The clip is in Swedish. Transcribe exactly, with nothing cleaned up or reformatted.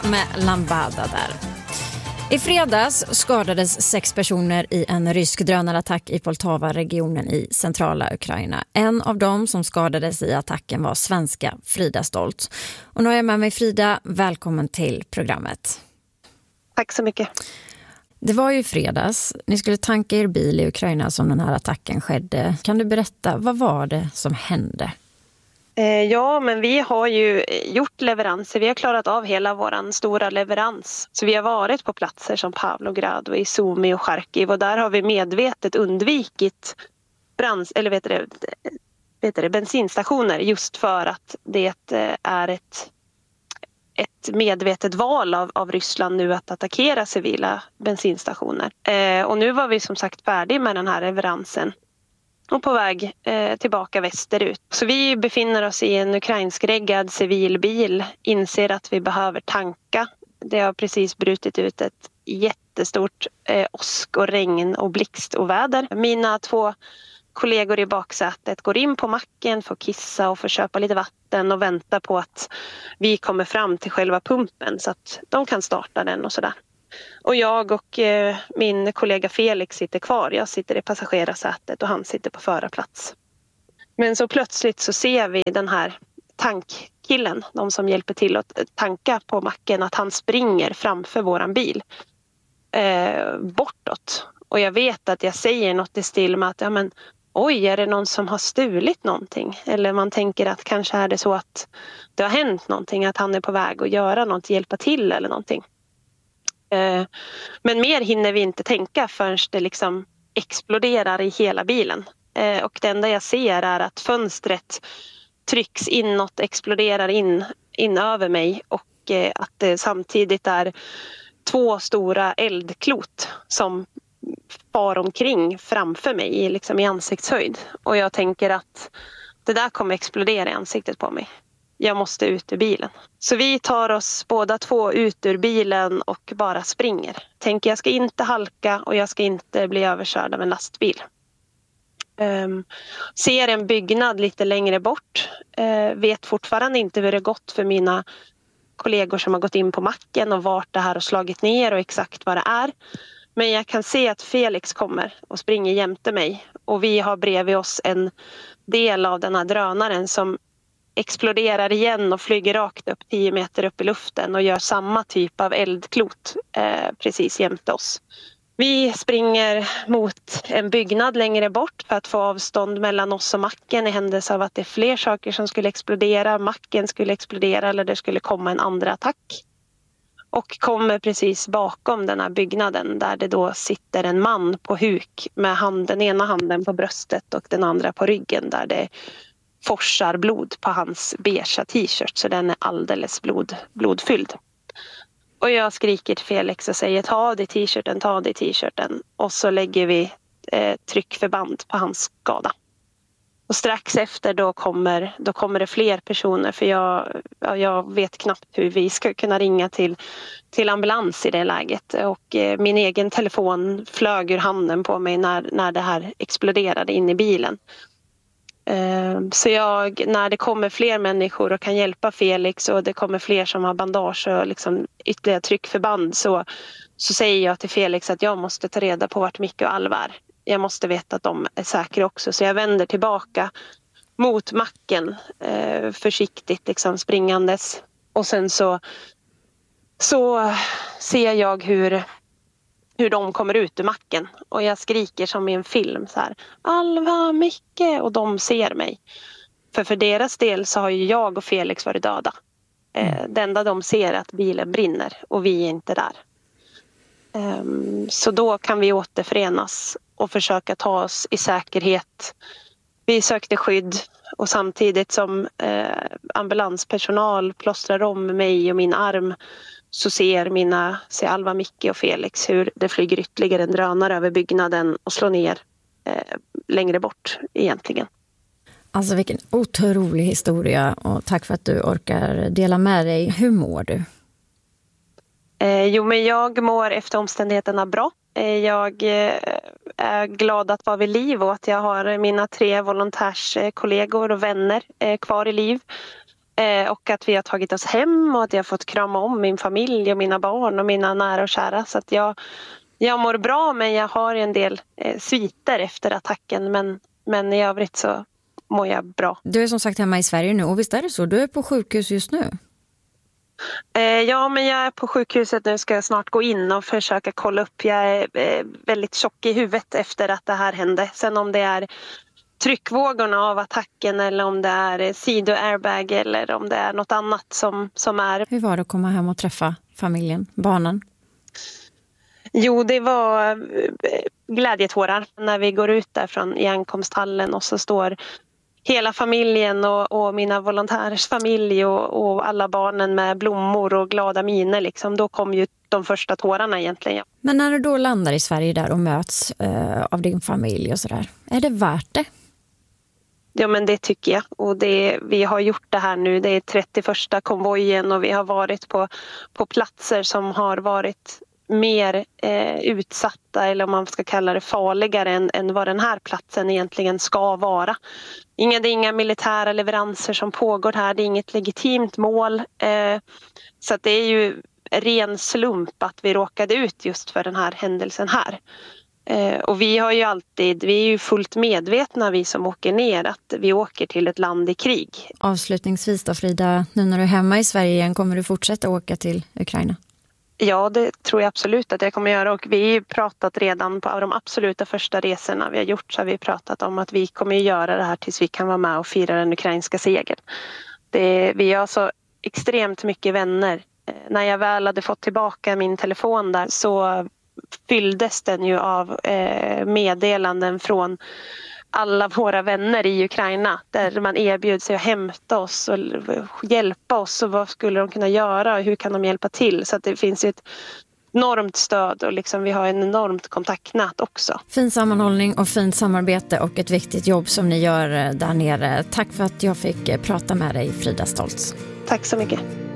med Lambada där. I fredags skadades sex personer i en rysk drönarattack i Poltava-regionen i centrala Ukraina. En av dem som skadades i attacken var svenska Frida Stolt. Och nu är jag med mig Frida, välkommen till programmet. Tack så mycket. Det var ju fredags. Ni skulle tanka er bil i Ukraina som den här attacken skedde. Kan du berätta, vad var det som hände? Ja, men vi har ju gjort leveranser. Vi har klarat av hela våran stora leverans. Så vi har varit på platser som Pavlograd och Izumi och Charkiv. Och där har vi medvetet undvikit brans, eller vet det, vet det, bensinstationer. Just för att det är ett, ett medvetet val av, av Ryssland nu att attackera civila bensinstationer. Eh, och nu var vi som sagt färdiga med den här leveransen. Och på väg eh, tillbaka västerut. Så vi befinner oss i en ukrainskreggad civilbil. Inser att vi behöver tanka. Det har precis brutit ut ett jättestort eh, åsk och regn och blixt och väder. Mina två kollegor i baksätet går in på macken för att kissa och för att köpa lite vatten. Och vänta på att vi kommer fram till själva pumpen så att de kan starta den och sådär. Och jag och eh, min kollega Felix sitter kvar. Jag sitter i passagerarsätet och han sitter på förarplats. Men så plötsligt så ser vi den här tankkillen, de som hjälper till att tanka på macken, att han springer framför våran bil eh, bortåt. Och jag vet att jag säger något i stil med att ja, men, oj, är det någon som har stulit någonting? Eller man tänker att kanske är det så att det har hänt någonting, att han är på väg att göra något, hjälpa till eller någonting. Men mer hinner vi inte tänka förrän det liksom exploderar i hela bilen. Och det enda jag ser är att fönstret trycks inåt, exploderar in, in över mig. Och att det samtidigt är två stora eldklot som far omkring framför mig liksom i ansiktshöjd. Och jag tänker att det där kommer explodera i ansiktet på mig. Jag måste ut ur bilen. Så vi tar oss båda två ut ur bilen och bara springer. Tänker jag ska inte halka och jag ska inte bli överkörd av en lastbil. Um, ser en byggnad lite längre bort. Uh, vet fortfarande inte hur det gått för mina kollegor som har gått in på macken och vart det här har slagit ner och exakt vad det är. Men jag kan se att Felix kommer och springer jämte mig. Och vi har bredvid oss en del av den här drönaren som exploderar igen och flyger rakt upp tio meter upp i luften och gör samma typ av eldklot eh, precis jämte oss. Vi springer mot en byggnad längre bort för att få avstånd mellan oss och macken i händelse av att det är fler saker som skulle explodera. Macken skulle explodera eller det skulle komma en andra attack. Och kommer precis bakom den här byggnaden där det då sitter en man på huk med hand, den ena handen på bröstet och den andra på ryggen där det forsar blod på hans beige t-shirt så den är alldeles blod, blodfylld. Och jag skriker till Felix och säger ta av dig t-shirten, ta av dig t-shirten. Och så lägger vi eh, tryckförband på hans skada. Och strax efter då kommer, då kommer det fler personer för jag, jag vet knappt hur vi ska kunna ringa till, till ambulans i det läget. Och eh, min egen telefon flög ur handen på mig när, när det här exploderade in i bilen. Så jag, när det kommer fler människor och kan hjälpa Felix och det kommer fler som har bandage och liksom ytterligare tryckförband så, så säger jag till Felix att jag måste ta reda på vart Micke och Alva är. Jag måste veta att de är säkra också så jag vänder tillbaka mot macken eh, försiktigt liksom springandes och sen så, så ser jag hur hur de kommer ut ur macken. Och jag skriker som i en film så här. Alva, Micke. Och de ser mig. För för deras del så har ju jag och Felix varit döda. Eh, det enda de ser är att bilen brinner. Och vi är inte där. Eh, så då kan vi återförenas. Och försöka ta oss i säkerhet. Vi sökte skydd. Och samtidigt som eh, ambulanspersonal plåstrar om mig och min arm. Så ser mina, ser Alva, Micke och Felix hur det flyger ytterligare en drönare över byggnaden och slår ner eh, längre bort egentligen. Alltså vilken otrolig historia och tack för att du orkar dela med dig. Hur mår du? Eh, jo men jag mår efter omständigheterna bra. Eh, jag eh, är glad att vara vid liv och att jag har mina tre volontärskollegor och vänner eh, kvar i liv. Och att vi har tagit oss hem och att jag har fått krama om min familj och mina barn och mina nära och kära. Så att jag, jag mår bra, men jag har en del eh, sviter efter attacken. Men, men i övrigt så mår jag bra. Du är som sagt hemma i Sverige nu, och visst är det så? Du är på sjukhus just nu? Eh, ja, men jag är på sjukhuset nu. Ska jag snart gå in och försöka kolla upp. Jag är eh, väldigt tjock i huvudet efter att det här hände. Sen om det är tryckvågorna av attacken eller om det är sido-airbag eller om det är något annat som, som är. Hur var det att komma hem och träffa familjen, barnen? Jo, det var glädjetårar när vi går ut där från i ankomsthallen och så står hela familjen och, och mina volontärers familj och, och alla barnen med blommor och glada miner. Liksom. Då kom ju de första tårarna egentligen. Men när du då landar i Sverige där och möts eh, av din familj och sådär, är det värt det? Ja, men det tycker jag. Och det, vi har gjort det här nu. Det är trettioförsta konvojen och vi har varit på, på platser som har varit mer eh, utsatta, eller om man ska kalla det farligare än, än vad den här platsen egentligen ska vara. Inga, det är inga militära leveranser som pågår här. Det är inget legitimt mål. Eh, så att det är ju ren slump att vi råkade ut just för den här händelsen här. Eh, och vi har ju alltid, vi är ju fullt medvetna, vi som åker ner, att vi åker till ett land i krig. Avslutningsvis då, Frida, nu när du är hemma i Sverige igen, kommer du fortsätta åka till Ukraina? Ja, det tror jag absolut att jag kommer göra, och vi har pratat redan på de absoluta första resorna vi har gjort, så har vi pratat om att vi kommer göra det här tills vi kan vara med och fira den ukrainska segern. Det, vi har så extremt mycket vänner. När jag väl hade fått tillbaka min telefon där så fylldes den ju av eh, meddelanden från alla våra vänner i Ukraina där man erbjöd sig att hämta oss och hjälpa oss, och vad skulle de kunna göra och hur kan de hjälpa till, så att det finns ju ett enormt stöd och liksom vi har en enormt kontaktnät också. Fin sammanhållning och fint samarbete och ett viktigt jobb som ni gör där nere. Tack för att jag fick prata med dig, Frida Stoltz. Tack så mycket.